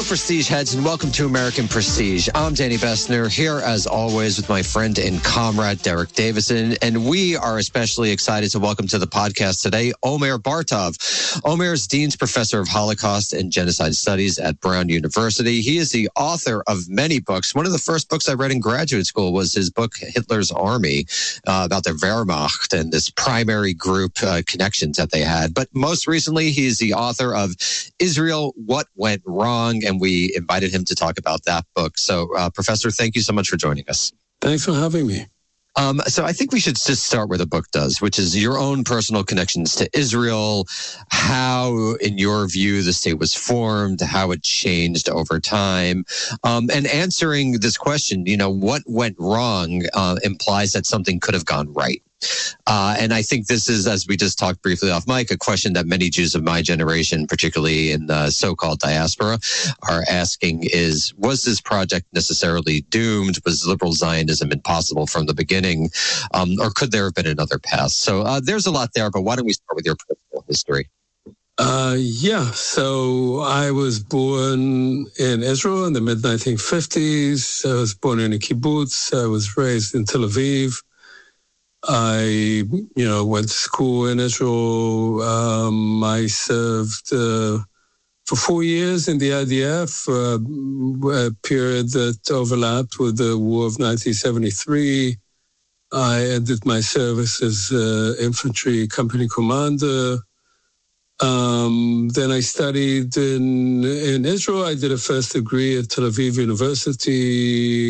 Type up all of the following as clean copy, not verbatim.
Prestige heads, and welcome to American Prestige. I'm Danny Bessner, here as always with my friend and comrade Derek Davison, and we are especially excited to welcome to the podcast today Omer Bartov. Omer is Dean's Professor of Holocaust and Genocide Studies at Brown University. He is the author of many books. One of the first books I read in graduate school was his book, Hitler's Army, about the Wehrmacht and this primary group connections that they had. But most recently, he is the author of Israel, What Went Wrong, and we invited him to talk about that book. So, Professor, thank you so much for joining us. Thanks for having me. So I think we should just start where the book does, which is your own personal connections to Israel, how, in your view, the state was formed, how it changed over time. And answering this question, what went wrong implies that something could have gone right. And I think this is, as we just talked briefly off mic, a question that many Jews of my generation, particularly in the so-called diaspora, are asking is, was this project necessarily doomed? Was liberal Zionism impossible from the beginning? Or could there have been another path? So there's a lot there, but why don't we start with your personal history? So I was born in Israel in the mid-1950s. I was born in a kibbutz. I was raised in Tel Aviv. I, went to school in Israel. I served for 4 years in the IDF, a period that overlapped with the War of 1973. I ended my service as infantry company commander. Then I studied in Israel. I did a first degree at Tel Aviv University,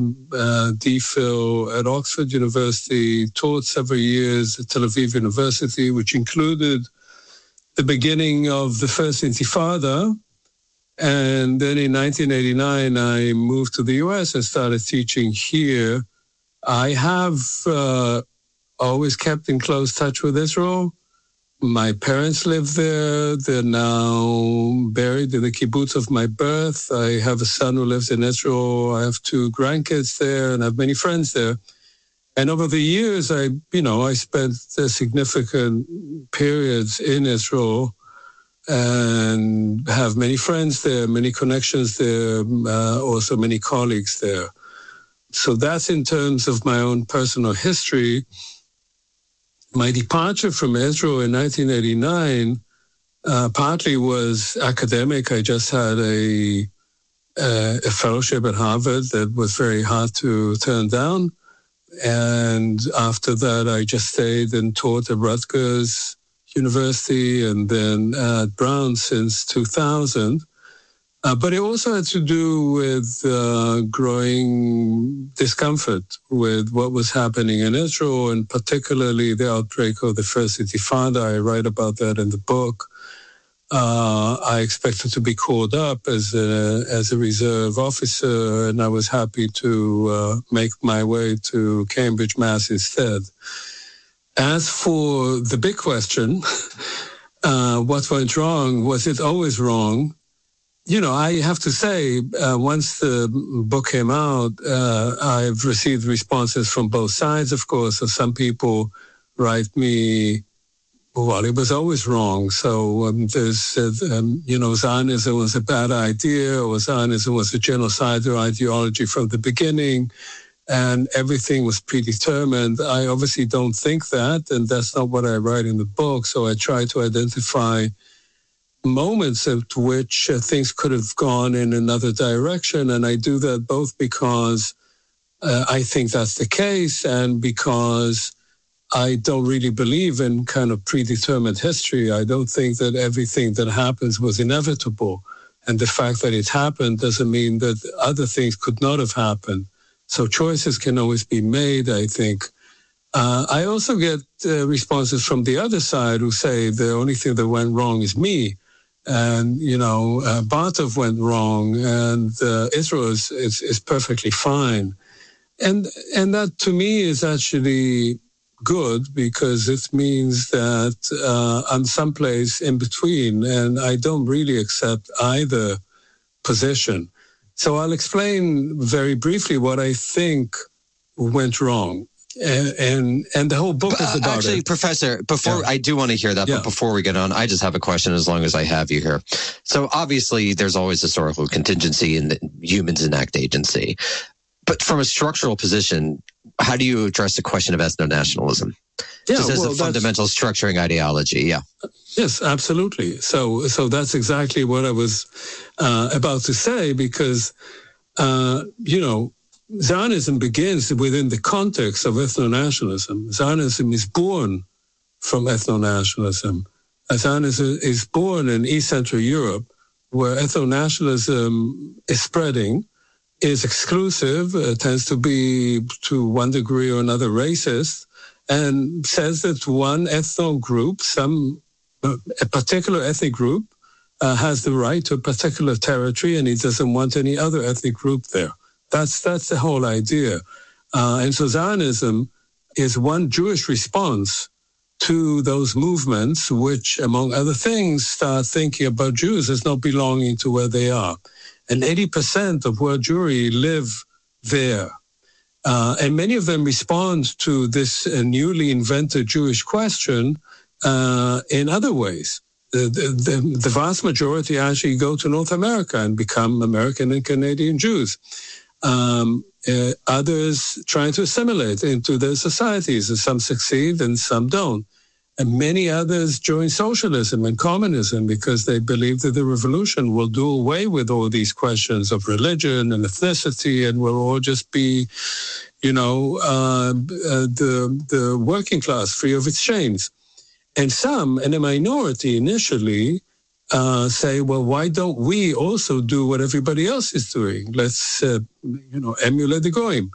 DPhil at Oxford University, taught several years at Tel Aviv University, which included the beginning of the first Intifada. And then in 1989, I moved to the US and started teaching here. I have always kept in close touch with Israel. My parents live there. They're now buried in the kibbutz of my birth. I have a son who lives in Israel. I have 2 grandkids there, and I have many friends there. And over the years, I spent significant periods in Israel and have many friends there, many connections there, also many colleagues there. So that's in terms of my own personal history. My departure from Israel in 1989 partly was academic. I just had a fellowship at Harvard that was very hard to turn down. And after that, I just stayed and taught at Rutgers University and then at Brown since 2000. But it also had to do with growing discomfort with what was happening in Israel, and particularly the outbreak of the First Intifada. I write about that in the book. I expected to be called up as a reserve officer, and I was happy to make my way to Cambridge, Mass. Instead. As for the big question, what went wrong? Was it always wrong? I have to say, once the book came out, I've received responses from both sides, of course. So some people write me, well, it was always wrong. So there's, Zionism was a bad idea, or Zionism was a genocidal ideology from the beginning, and everything was predetermined. I obviously don't think that, and that's not what I write in the book. So I try to identify moments at which things could have gone in another direction. And I do that both because I think that's the case and because I don't really believe in kind of predetermined history. I don't think that everything that happens was inevitable. And the fact that it happened doesn't mean that other things could not have happened. So choices can always be made, I think. I also get responses from the other side who say the only thing that went wrong is me. And, Bartov went wrong, and Israel is perfectly fine. And that, to me, is actually good because it means that I'm someplace in between, and I don't really accept either position. So I'll explain very briefly what I think went wrong. And the whole book is about actually, it. Professor, I do want to hear that, but before we get on, I just have a question as long as I have you here. So obviously there's always historical contingency and humans enact agency. But from a structural position, how do you address the question of ethno-nationalism? Just as a fundamental structuring ideology, yeah. Yes, absolutely. So that's exactly what I was about to say, because, Zionism begins within the context of ethno-nationalism. Zionism is born from ethno-nationalism. Zionism is born in East Central Europe, where ethno-nationalism is spreading, is exclusive, tends to be, to one degree or another, racist, and says that one ethno group, a particular ethnic group, has the right to a particular territory, and he doesn't want any other ethnic group there. That's the whole idea. And so Zionism is one Jewish response to those movements, which, among other things, start thinking about Jews as not belonging to where they are. And 80% of world Jewry live there. And many of them respond to this newly invented Jewish question in other ways. The vast majority actually go to North America and become American and Canadian Jews. Others trying to assimilate into their societies, and some succeed and some don't. And many others join socialism and communism because they believe that the revolution will do away with all these questions of religion and ethnicity, and we'll all just be, the working class free of its chains. And some, in a minority initially, say, well, why don't we also do what everybody else is doing? Let's, emulate the Goyim.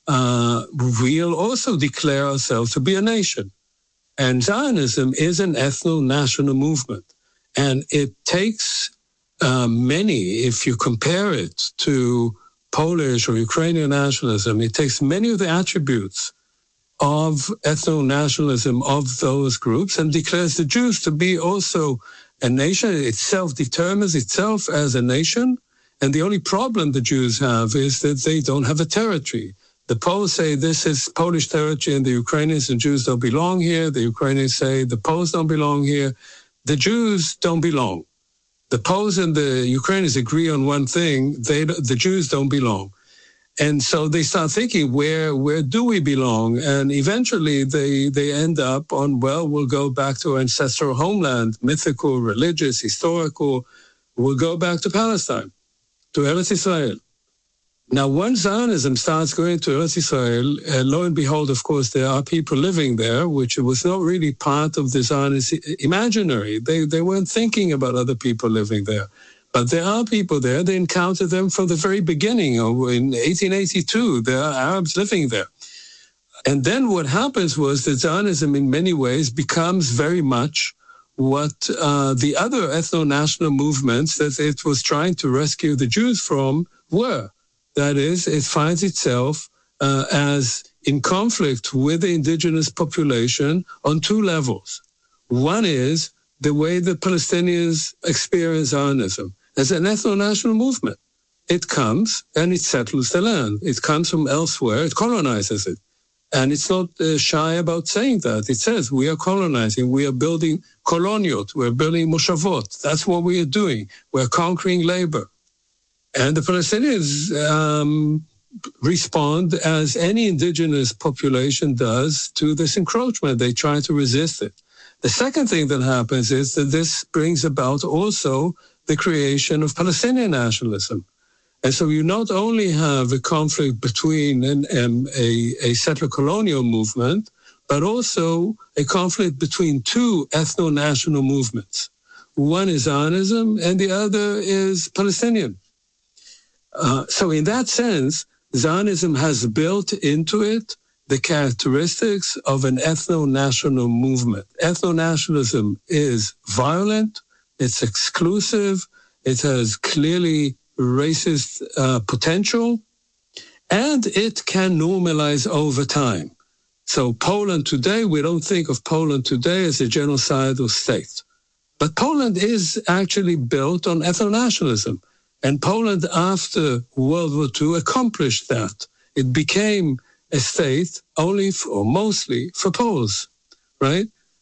We'll also declare ourselves to be a nation. And Zionism is an ethno-national movement. And it takes many, if you compare it to Polish or Ukrainian nationalism, it takes many of the attributes of ethno-nationalism of those groups and declares the Jews to be also a nation. It self-determines itself as a nation. And the only problem the Jews have is that they don't have a territory. The Poles say this is Polish territory and the Ukrainians and Jews don't belong here. The Ukrainians say the Poles don't belong here. The Jews don't belong. The Poles and the Ukrainians agree on one thing. The Jews don't belong. And so they start thinking, where do we belong? And eventually they end up on, well, we'll go back to our ancestral homeland, mythical, religious, historical. We'll go back to Palestine, to Eretz Israel. Now, once Zionism starts going to Eretz Israel, lo and behold, of course, there are people living there, which was not really part of the Zionist imaginary. They weren't thinking about other people living there. But there are people there. They encountered them from the very beginning. In 1882, there are Arabs living there. And then what happens was that Zionism, in many ways, becomes very much what the other ethno-national movements that it was trying to rescue the Jews from were. That is, it finds itself as in conflict with the indigenous population on two levels. One is the way the Palestinians experience Zionism as an ethno-national movement. It comes and it settles the land. It comes from elsewhere. It colonizes it. And it's not shy about saying that. It says we are colonizing. We are building koloniot. We're building moshavot. That's what we are doing. We're conquering labor. And the Palestinians respond as any indigenous population does to this encroachment. They try to resist it. The second thing that happens is that this brings about also the creation of Palestinian nationalism. And so you not only have a conflict between a settler colonial movement, but also a conflict between two ethno-national movements. One is Zionism and the other is Palestinian. So in that sense, Zionism has built into it the characteristics of an ethno-national movement. Ethno-nationalism is violent, it's exclusive, it has clearly racist potential, and it can normalize over time. So Poland today, we don't think of Poland today as a genocidal state. But Poland is actually built on ethno-nationalism. And Poland, after World War II, accomplished that. It became a state only or mostly for Poles, right?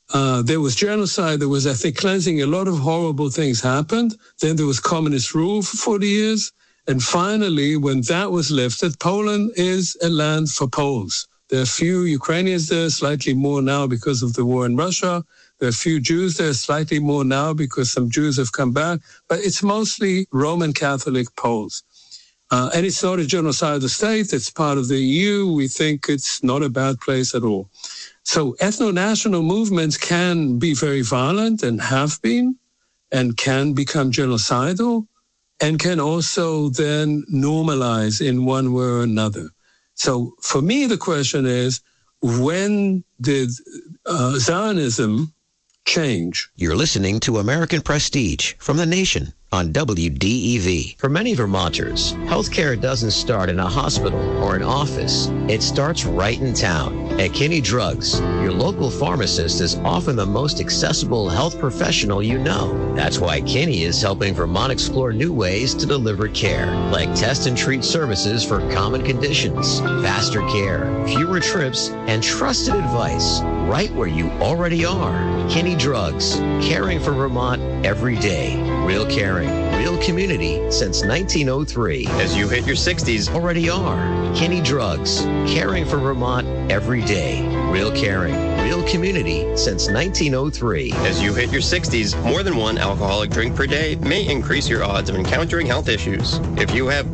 There was genocide, there was ethnic cleansing, a lot of horrible things happened. Then there was communist rule for 40 years. And finally, when that was lifted, Poland is a land for Poles. There are few Ukrainians there, slightly more now because of the war in Russia. There are a few Jews there, slightly more now because some Jews have come back. But it's mostly Roman Catholic Poles. And it's not a genocidal state. It's part of the EU. We think it's not a bad place at all. So ethno-national movements can be very violent and have been and can become genocidal and can also then normalize in one way or another. So for me, the question is, when did Zionism change? You're listening to American Prestige from The Nation on WDEV. For many Vermonters, healthcare doesn't start in a hospital or an office. It starts right in town. At Kinney Drugs, your local pharmacist is often the most accessible health professional you know. That's why Kinney is helping Vermont explore new ways to deliver care, like test and treat services for common conditions, faster care, fewer trips, and trusted advice right where you already are. Kinney Drugs, caring for Vermont every day. Real caring, real community since 1903. As you hit your 60s, already are. Kinney Drugs, caring for Vermont every day. Real caring, real community since 1903. As you hit your 60s, more than one alcoholic drink per day may increase your odds of encountering health issues. If you have